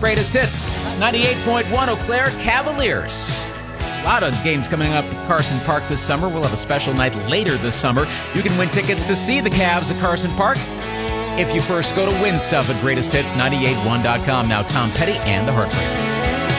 Greatest Hits. 98.1 Eau Claire Cavaliers. A lot of games coming up at Carson Park this summer. We'll have a special night later this summer. You can win tickets to see the Cavs at Carson Park if you first go to win stuff at greatesthits981.com. Now Tom Petty and the Heartbreakers.